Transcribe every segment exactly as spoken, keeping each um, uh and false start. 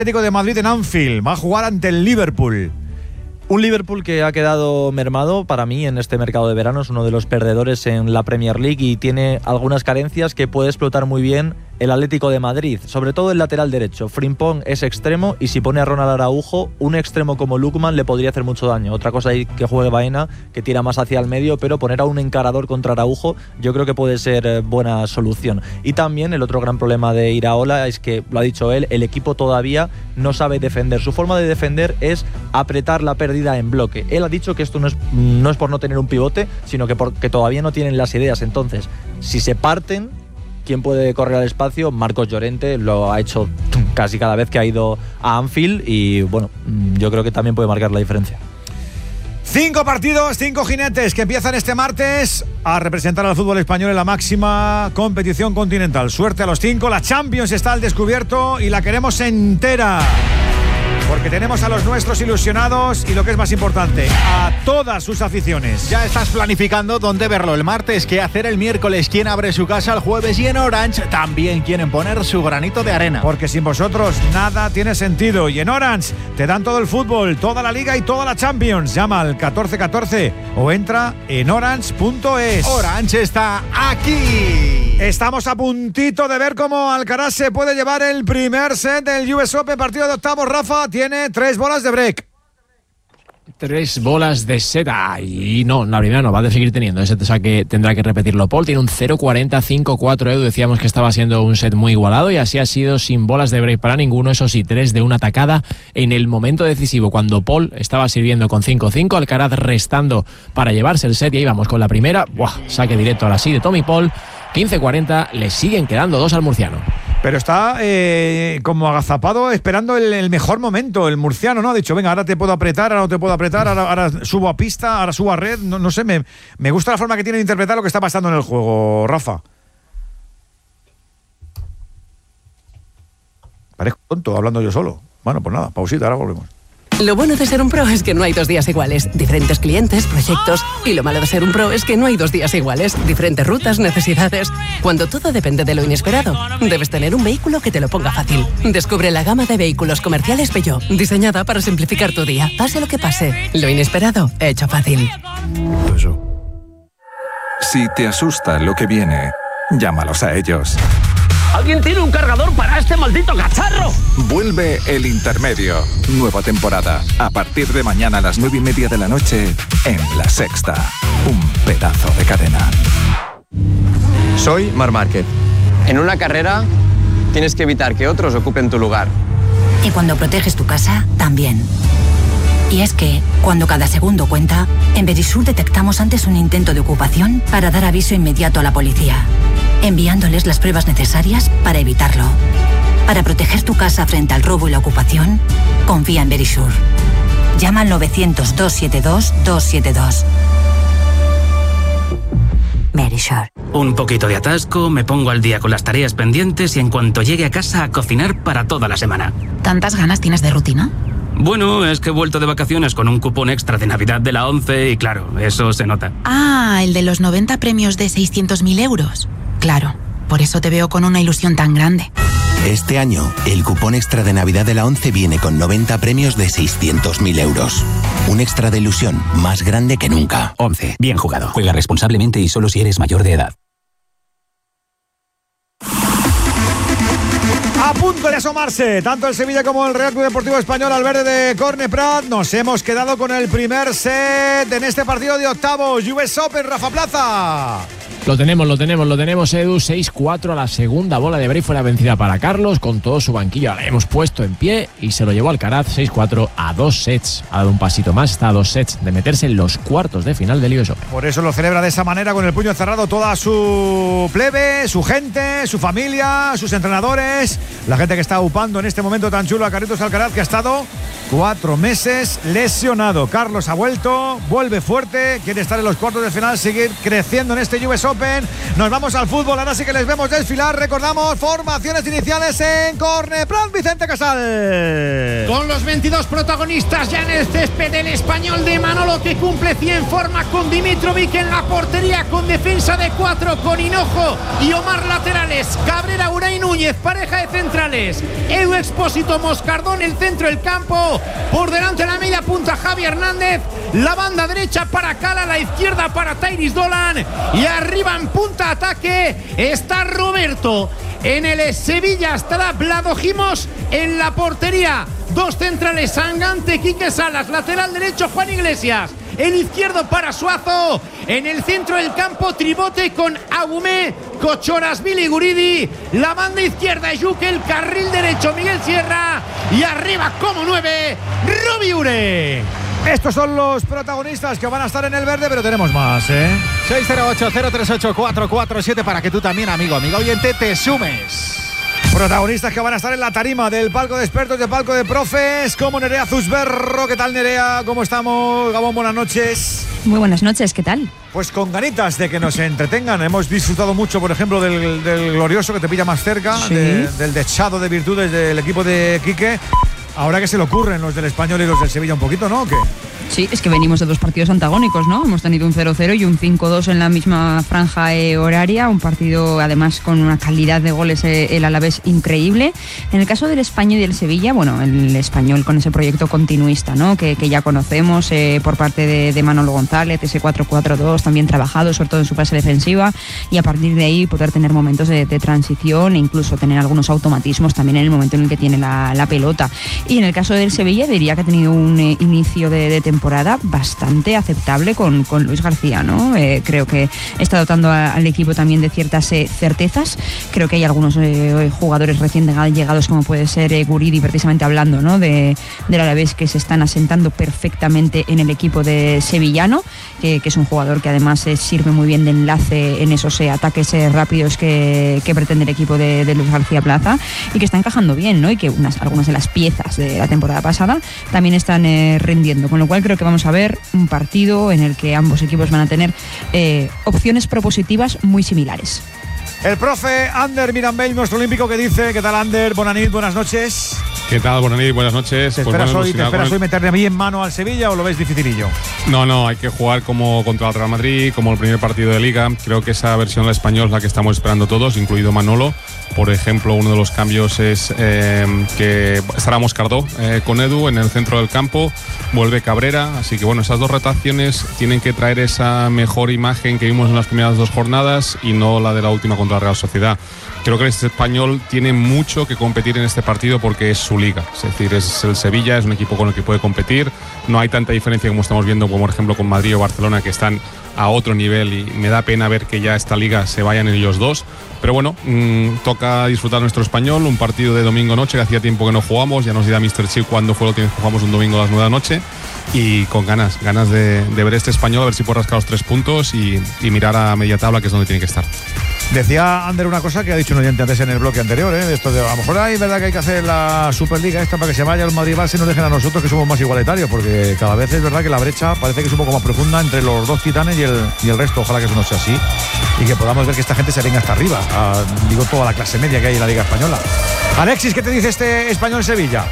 Atlético de Madrid en Anfield, va a jugar ante el Liverpool. Un Liverpool que ha quedado mermado para mí en este mercado de verano, es uno de los perdedores en la Premier League y tiene algunas carencias que puede explotar muy bien el Atlético de Madrid, sobre todo el lateral derecho. Frimpong es extremo y si pone a Ronald Araujo, un extremo como Lookman le podría hacer mucho daño. Otra cosa es que juegue Baena, que tira más hacia el medio, pero poner a un encarador contra Araujo yo creo que puede ser buena solución. Y también el otro gran problema de Iraola es que, lo ha dicho él, el equipo todavía no sabe defender. Su forma de defender es apretar la pérdida en bloque. Él ha dicho que esto no es, no es por no tener un pivote, sino que porque todavía no tienen las ideas. Entonces, si se parten, ¿quién puede correr al espacio? Marcos Llorente lo ha hecho casi cada vez que ha ido a Anfield y bueno, yo creo que también puede marcar la diferencia. Cinco partidos, cinco jinetes que empiezan este martes a representar al fútbol español en la máxima competición continental. Suerte a los cinco, la Champions está al descubierto y la queremos entera. Porque tenemos a los nuestros ilusionados y lo que es más importante, a todas sus aficiones. Ya estás planificando dónde verlo el martes, qué hacer el miércoles, quién abre su casa el jueves y en Orange también quieren poner su granito de arena. Porque sin vosotros nada tiene sentido y en Orange te dan todo el fútbol, toda la liga y toda la Champions. Llama al catorce catorce o entra en orange punto es. Orange está aquí. Estamos a puntito de ver cómo Alcaraz se puede llevar el primer set del U S Open, partido de octavos. Rafa tiene tres bolas de break. Tres bolas de set. Y no, la primera no, va a seguir teniendo ese, o sea que tendrá que repetirlo. Paul tiene un cero cuarenta, cinco cuatro. Edu, decíamos que estaba siendo un set muy igualado y así ha sido, sin bolas de break para ninguno. Eso sí, tres de una tacada en el momento decisivo, cuando Paul estaba sirviendo con cinco cinco, Alcaraz restando para llevarse el set y ahí vamos con la primera. Buah, saque directo a la sí de Tommy Paul. quince cuarenta, le siguen quedando dos al murciano. Pero está eh, como agazapado esperando el, el mejor momento, el murciano, ¿no? Ha dicho, venga, ahora te puedo apretar, ahora no te puedo apretar, ahora, ahora subo a pista, ahora subo a red. No, no sé, me, me gusta la forma que tiene de interpretar lo que está pasando en el juego, Rafa. Parezco tonto hablando yo solo. Bueno, pues nada, pausita, ahora volvemos. Lo bueno de ser un pro es que no hay dos días iguales. Diferentes clientes, proyectos. Y lo malo de ser un pro es que no hay dos días iguales. Diferentes rutas, necesidades. Cuando todo depende de lo inesperado, debes tener un vehículo que te lo ponga fácil. Descubre la gama de vehículos comerciales Peugeot, diseñada para simplificar tu día. Pase lo que pase, lo inesperado, hecho fácil. Si te asusta lo que viene, llámalos a ellos. ¿Alguien tiene un cargador para este maldito cacharro? Vuelve El Intermedio. Nueva temporada. A partir de mañana a las nueve y media de la noche en La Sexta. Un pedazo de cadena. Soy Marc Márquez. En una carrera tienes que evitar que otros ocupen tu lugar. Y cuando proteges tu casa, también. Y es que, cuando cada segundo cuenta, en Verisur detectamos antes un intento de ocupación para dar aviso inmediato a la policía, enviándoles las pruebas necesarias para evitarlo. Para proteger tu casa frente al robo y la ocupación, confía en Verisur. Llama al novecientos, doscientos setenta y dos, doscientos setenta y dos. Verisur. Un poquito de atasco, me pongo al día con las tareas pendientes y en cuanto llegue a casa a cocinar para toda la semana. ¿Tantas ganas tienes de rutina? Bueno, es que he vuelto de vacaciones con un cupón extra de Navidad de la ONCE y claro, eso se nota. Ah, el de los noventa premios de seiscientos mil euros. Claro, por eso te veo con una ilusión tan grande. Este año, el cupón extra de Navidad de la ONCE viene con noventa premios de seiscientos mil euros. Un extra de ilusión más grande que nunca. ONCE, bien jugado. Juega responsablemente y solo si eres mayor de edad. A punto de asomarse, tanto el Sevilla como el Real Club Deportivo Español al verde de Corne Prat. Nos hemos quedado con el primer set en este partido de octavos. U S Open, Rafa Plaza. Lo tenemos, lo tenemos, lo tenemos, Edu. seis cuatro a la segunda bola de break fue la vencida para Carlos con todo su banquillo. Ahora hemos puesto en pie y se lo llevó Alcaraz seis cuatro a dos sets. Ha dado un pasito más, está a dos sets de meterse en los cuartos de final del U S Open. Por eso lo celebra de esa manera, con el puño cerrado, toda su plebe, su gente, su familia, sus entrenadores, la gente que está upando en este momento tan chulo a Carlitos Alcaraz, que ha estado cuatro meses lesionado. Carlos ha vuelto, vuelve fuerte, quiere estar en los cuartos de final, seguir creciendo en este U S Open. Nos vamos al fútbol, ahora sí que les vemos desfilar. Recordamos formaciones iniciales en Corne Prat. Vicente Casal. con los veintidós protagonistas ya en el césped, el español de Manolo, que cumple cien, forma con Dimitrovic en la portería, con defensa de cuatro, con Hinojo y Omar laterales, Cabrera, Unai Núñez, pareja de centrales, Edu Expósito, Moscardón, el centro del campo, por delante la media punta Javi Hernández, la banda derecha para Cala, la izquierda para Tairis Dolan, y arriba en punta ataque está Roberto. En el Sevilla estará Vladojimos en la portería. Dos centrales, Sangante, Quique Salas, lateral derecho Juan Iglesias, el izquierdo para Suazo, en el centro del campo Tribote con Agumé, Cochoras, Billy Guridi, la banda izquierda Yuque, el carril derecho Miguel Sierra, y arriba como nueve Robi Ure. Estos son los protagonistas que van a estar en el verde, pero tenemos más, ¿eh? seis cero ocho, cero tres ocho, cuatro cuatro siete para que tú también, amigo, amigo oyente, te sumes. Protagonistas que van a estar en la tarima del palco de expertos, del palco de profes, como Nerea Zusberro. ¿Qué tal, Nerea? ¿Cómo estamos? Gabón, buenas noches. Muy buenas noches, ¿qué tal? Pues con ganitas de que nos entretengan. Hemos disfrutado mucho, por ejemplo, del, del glorioso que te pilla más cerca, ¿Sí? de, del dechado de virtudes del equipo de Quique. Ahora que se le ocurren los del Español y los del Sevilla un poquito, ¿no? ¿O qué? Sí, es que venimos de dos partidos antagónicos, ¿no? Hemos tenido un cero cero y un cinco dos en la misma franja eh, horaria, un partido además con una calidad de goles eh, el Alavés increíble. En el caso del Español y del Sevilla, bueno, el Español con ese proyecto continuista, ¿no? Que, que ya conocemos eh, por parte de, de Manolo González, ese cuatro cuatro dos también trabajado, sobre todo en su fase defensiva, y a partir de ahí poder tener momentos de, de transición e incluso tener algunos automatismos también en el momento en el que tiene la, la pelota. Y en el caso del Sevilla diría que ha tenido un eh, inicio de, de temporada bastante aceptable con, con Luis García, ¿no? Eh, creo que está dotando a, al equipo también de ciertas eh, certezas. Creo que hay algunos eh, jugadores recién llegados, como puede ser eh, Guridi, precisamente hablando, ¿no? de, del Alavés, que se están asentando perfectamente en el equipo de sevillano, que, que es un jugador que además eh, sirve muy bien de enlace en esos eh, ataques eh, rápidos que, que pretende el equipo de, de Luis García Plaza, y que está encajando bien, ¿no? Y que unas, algunas de las piezas de la temporada pasada también están eh, rindiendo, con lo cual creo que vamos a ver un partido en el que ambos equipos van a tener eh, opciones propositivas muy similares. El profe Ander Mirambell, nuestro olímpico, que dice: ¿qué tal, Ander? Bonanit, buenas noches. ¿Qué tal, Bonanit? Buenas noches. ¿Te pues esperas, bueno, hoy, ¿te esperas hoy meterle a mí en mano al Sevilla o lo ves dificilillo? No, no, hay que jugar como contra el Real Madrid, como el primer partido de Liga. Creo que esa versión del Español es la que estamos esperando todos, incluido Manolo. Por ejemplo, uno de los cambios es eh, que estará Moscardó eh, con Edu en el centro del campo, vuelve Cabrera, así que bueno, esas dos rotaciones tienen que traer esa mejor imagen que vimos en las primeras dos jornadas y no la de la última contra la Real Sociedad. Creo que este Español tiene mucho que competir en este partido porque es su liga, es decir, es el Sevilla, es un equipo con el que puede competir, no hay tanta diferencia como estamos viendo, como por ejemplo con Madrid o Barcelona, que están a otro nivel, y me da pena ver que ya esta liga se vayan ellos dos. Pero bueno, mmm, toca disfrutar nuestro Español, un partido de domingo noche que hacía tiempo que no jugamos, ya nos dirá míster Chip cuándo fue lo que jugamos un domingo a las nueve de la noche, y con ganas, ganas de, de ver este Español, a ver si puede rascar los tres puntos y, y mirar a media tabla, que es donde tiene que estar. Decía Ander una cosa que ha dicho un oyente antes en el bloque anterior, ¿eh? De esto de, a lo mejor hay verdad que hay que hacer la Superliga esta para que se vaya el Madrid-Barça y nos dejen a nosotros, que somos más igualitarios, porque cada vez es verdad que la brecha parece que es un poco más profunda entre los dos titanes y el, y el resto. Ojalá que eso no sea así y que podamos ver que esta gente se venga hasta arriba, a, digo, toda la clase media que hay en la Liga Española. Alexis, ¿qué te dice este Español-Sevilla?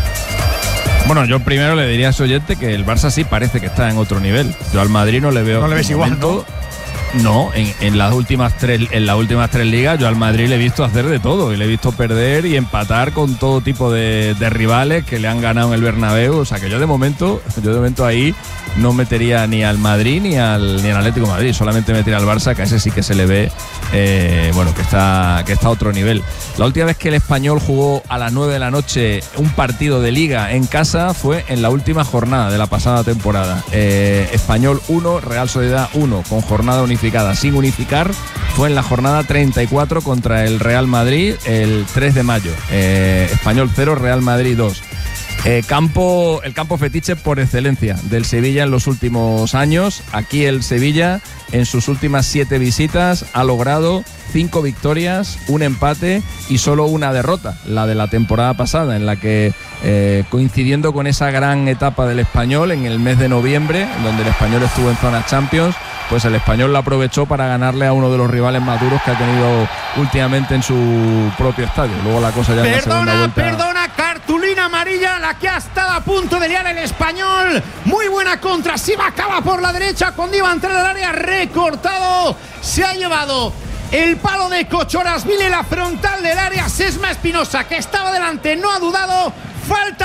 Bueno, yo primero le diría a ese oyente que el Barça sí parece que está en otro nivel. Yo al Madrid no le veo. No le ves igual, ¿no? No, en, en las últimas tres, en las últimas tres ligas yo al Madrid le he visto hacer de todo, y le he visto perder y empatar con todo tipo de, de rivales que le han ganado en el Bernabéu. O sea que yo de momento, yo de momento ahí no metería ni al Madrid ni al ni al Atlético de Madrid, solamente metería al Barça, que a ese sí que se le ve eh, bueno, que está, que está a otro nivel. La última vez que el Español jugó a las nueve de la noche un partido de liga en casa fue en la última jornada de la pasada temporada. Eh, Español uno, Real Sociedad uno, con jornada unificada. Sin unificar fue en la jornada treinta y cuatro contra el Real Madrid el tres de mayo. Eh, Español cero, Real Madrid dos. Eh, campo, el campo fetiche por excelencia del Sevilla en los últimos años. Aquí el Sevilla, en sus últimas siete visitas, ha logrado cinco victorias, un empate y solo una derrota, la de la temporada pasada, en la que, eh, coincidiendo con esa gran etapa del Español en el mes de noviembre, donde el Español estuvo en zona Champions, pues el Español la aprovechó para ganarle a uno de los rivales más duros que ha tenido últimamente en su propio estadio. Luego la cosa ya en la segunda vuelta. Perdona, perdona, cartulina amarilla, la que ha estado a punto de liar el Español. Muy buena contra, si va, acaba por la derecha cuando iba a entrar al área, recortado, se ha llevado el palo de Cochorasvili, la frontal del área. Sesma Espinosa, que estaba delante, no ha dudado, falta